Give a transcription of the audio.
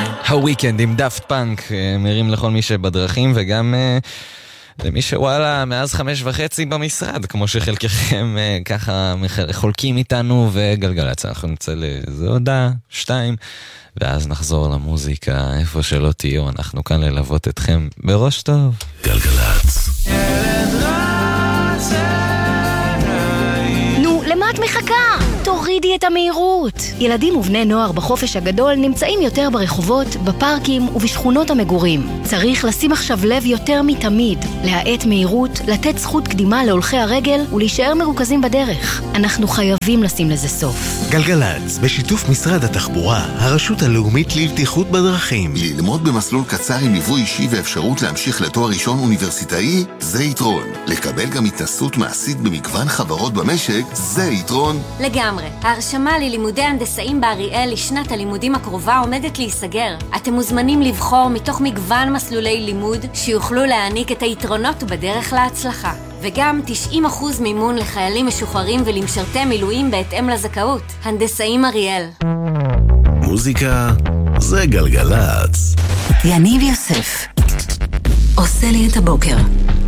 הוויקנד עם דאפט פאנק, מרים לכל מי שבדרכים וגם למי שוואלה מאז 5:30 במשרד, כמו שחלקכם ככה חולקים איתנו. וגלגלצ, אנחנו נצא לאיזו הודעה 2 ואז נחזור למוזיקה איפה שלא תהיו. אנחנו כאן ללוות אתכם בראש טוב. גלגלצ. נו, למה את מחכה? תורידי את המהירות. ילדים ובני נוער בחופש הגדול נמצאים יותר ברחובות, בפארקים ובשכונות המגורים. צריך לשים עכשיו לב יותר מתמיד, להאט מהירות, לתת זכות קדימה להולכי הרגל ולהישאר מרוכזים בדרך. אנחנו חייבים לשים לזה סוף. גלגלצ, בשיתוף משרד התחבורה, הרשות הלאומית לבטיחות בדרכים. ללמוד במסלול קצר עם ליווי אישי ואפשרות להמשיך לתואר ראשון אוניברסיטאי, זה יתרון. לקבל גם התנסות מעשית במגוון חברות במשק, זה יתרון. לגמרי. ההרשמה ללימודי הנדסאים באריאל לשנת הלימודים הקרובה עומדת להיסגר. אתם מוזמנים לבחור מתוך מגוון מסלולי לימוד שיוכלו להעניק את היתרונות בדרך להצלחה. וגם 90% מימון לחיילים משוחררים ולמשרתי מילואים בהתאם לזכאות. הנדסאים אריאל. מוזיקה זה גלגלצ. יניב יוסף עושה לי את הבוקר.